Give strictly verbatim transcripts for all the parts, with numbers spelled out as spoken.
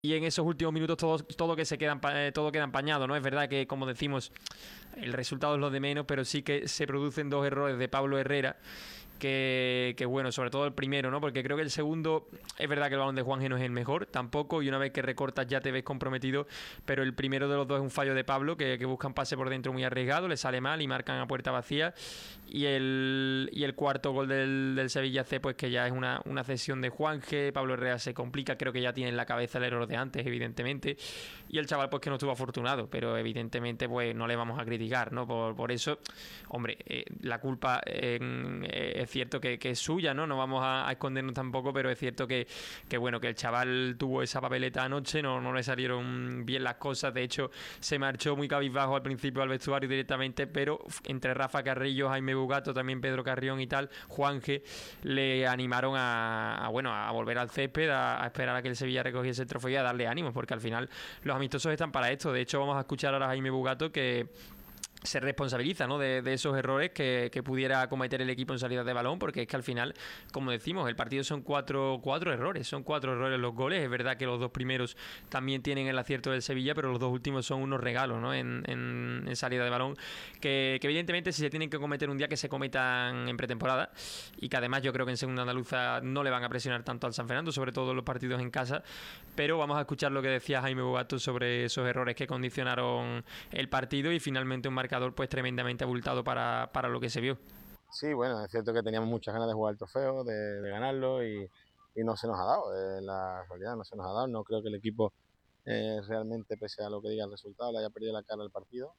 y en esos últimos minutos todo, todo que se queda, eh, todo queda empañado, ¿no? Es verdad que, como decimos, el resultado es lo de menos, pero sí que se producen dos errores de Pablo Herrera que, que bueno, sobre todo el primero, ¿no? Porque creo que el segundo, es verdad que el balón de Juanje no es el mejor, tampoco, y una vez que recortas ya te ves comprometido, pero el primero de los dos es un fallo de Pablo, que, que busca un pase por dentro muy arriesgado, le sale mal y marcan a puerta vacía, y el, y el cuarto gol del, del Sevilla C, pues que ya es una, una cesión de Juanje, Pablo Herrera se complica, creo que ya tiene en la cabeza el error de antes, evidentemente, y el chaval pues que no estuvo afortunado, pero evidentemente pues no le vamos a criticar, ¿no? Por, por eso, hombre, eh, la culpa en, eh, es cierto que, que es suya, ¿no? No vamos a, a escondernos tampoco, pero es cierto que, que bueno, que el chaval tuvo esa papeleta anoche, no, no le salieron bien las cosas, de hecho se marchó muy cabizbajo al principio al vestuario directamente, pero entre Rafa Carrillo, Jaime Bugato, también Pedro Carrión y tal, Juanje, le animaron a, a bueno, a volver al césped, a, a esperar a que el Sevilla recogiese el trofeo y a darle ánimos, porque al final los amistosos están para esto. De hecho, vamos a escuchar ahora a Jaime Bugato que se responsabiliza, ¿no? de, de esos errores que, que pudiera cometer el equipo en salida de balón, porque es que al final, como decimos, el partido son cuatro, cuatro errores, son cuatro errores los goles. Es verdad que los dos primeros también tienen el acierto del Sevilla, pero los dos últimos son unos regalos, ¿no? en, en, en salida de balón, que, que evidentemente si se tienen que cometer un día, que se cometan en pretemporada, y que además yo creo que en segunda andaluza no le van a presionar tanto al San Fernando, sobre todo los partidos en casa. Pero vamos a escuchar lo que decía Jaime Bogato sobre esos errores que condicionaron el partido, y finalmente un marcador pues tremendamente abultado para, para lo que se vio. Sí, bueno, es cierto que teníamos muchas ganas de jugar el trofeo, de, de ganarlo, y, y no se nos ha dado, eh, la realidad no se nos ha dado. No creo que el equipo eh, realmente, pese a lo que diga el resultado, le haya perdido la cara al partido,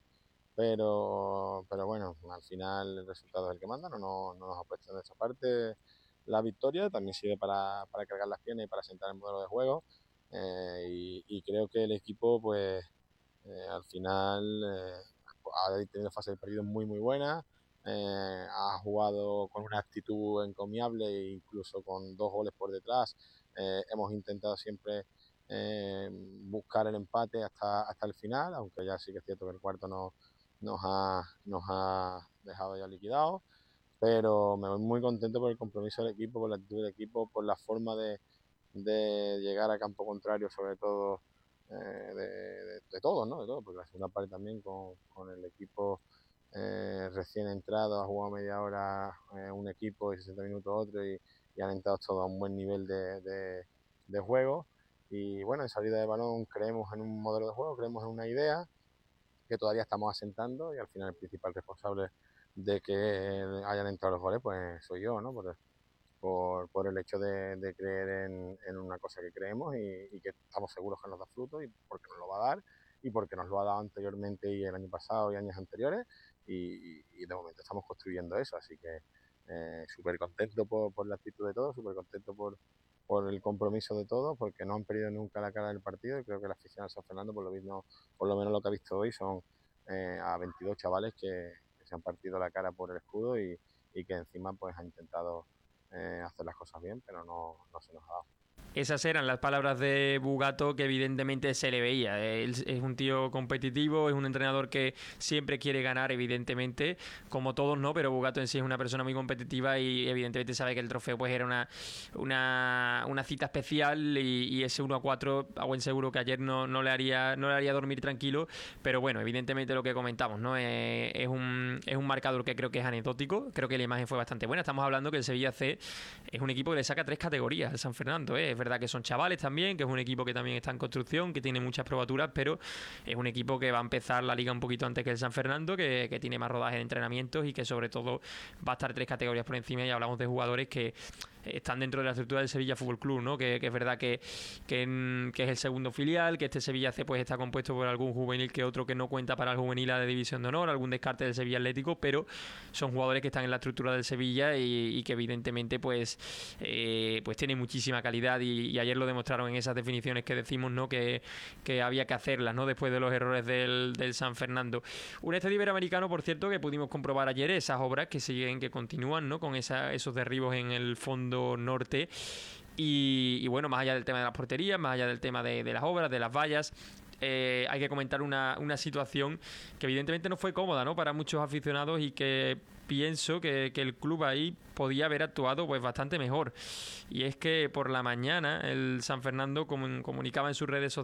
pero, pero bueno, al final el resultado es el que manda, no, no, no nos ha puesto en esta parte. La victoria también sirve para, para cargar las piernas y para sentar el modelo de juego, eh, y, y creo que el equipo pues eh, al final eh, ha tenido fase de partido muy muy buena, eh, ha jugado con una actitud encomiable e incluso con dos goles por detrás. Eh, hemos intentado siempre eh, buscar el empate hasta, hasta el final, aunque ya sí que es cierto que el cuarto no, nos, ha, nos ha dejado ya liquidados, pero me voy muy contento por el compromiso del equipo, por la actitud del equipo, por la forma de, de llegar a campo contrario, sobre todo eh, de, de, de todo, ¿no? De todo, porque la segunda parte también con, con el equipo eh, recién entrado, ha jugado media hora eh, un equipo y sesenta minutos otro, y, y han entrado todos a un buen nivel de, de, de juego. Y bueno, en salida de balón creemos en un modelo de juego, creemos en una idea que todavía estamos asentando, y al final el principal responsable de que hayan entrado los goles pues soy yo, ¿no? Por, por, por el hecho de, de creer en, en una cosa que creemos, y, y que estamos seguros que nos da fruto, y porque nos lo va a dar, y porque nos lo ha dado anteriormente y el año pasado y años anteriores, y, y, y de momento estamos construyendo eso, así que eh, súper contento por, por la actitud de todos, súper contento por, por el compromiso de todos, porque no han perdido nunca la cara del partido, y creo que la afición de San Fernando, por lo mismo, por lo menos lo que ha visto hoy, son eh, a veintidós chavales que, que se han partido la cara por el escudo, y, y que encima pues han intentado eh, hacer las cosas bien, pero no, no se nos ha dado. Esas eran las palabras de Bugato, que evidentemente se le veía. Él es un tío competitivo, es un entrenador que siempre quiere ganar, evidentemente, como todos, ¿no? Pero Bugato en sí es una persona muy competitiva, y evidentemente sabe que el trofeo pues era una, una, una cita especial, y, y ese uno a cuatro a buen seguro que ayer no, no, le haría, no le haría dormir tranquilo. Pero bueno, evidentemente lo que comentamos, ¿no? Eh, es, un, es un marcador que creo que es anecdótico, creo que la imagen fue bastante buena. Estamos hablando que el Sevilla C es un equipo que le saca tres categorías al San Fernando, ¿eh? Es verdad que son chavales también, que es un equipo que también está en construcción, que tiene muchas probaturas, pero es un equipo que va a empezar la liga un poquito antes que el San Fernando, que, que tiene más rodaje de entrenamientos, y que sobre todo va a estar tres categorías por encima. Y hablamos de jugadores que están dentro de la estructura del Sevilla Fútbol Club, ¿no? Que, que es verdad que, que, que es el segundo filial, que este Sevilla C pues está compuesto por algún juvenil que otro que no cuenta para el juvenil A de División de Honor, algún descarte del Sevilla Atlético, pero son jugadores que están en la estructura del Sevilla, y, y que evidentemente pues, eh, pues tienen muchísima calidad, y, y ayer lo demostraron en esas definiciones que decimos, ¿no? Que, que había que hacerlas, ¿no? Después de los errores del, del San Fernando. Un estadio iberoamericano, por cierto, que pudimos comprobar ayer, esas obras que siguen, que continúan, ¿no? Con esa, esos derribos en el fondo norte. Y, y bueno, más allá del tema de las porterías, más allá del tema de, de las obras, de las vallas, eh, hay que comentar una, una situación que evidentemente no fue cómoda, ¿no?, para muchos aficionados, y que pienso que, que el club ahí podía haber actuado pues bastante mejor. Y es que por la mañana el San Fernando comun- comunicaba en sus redes sociales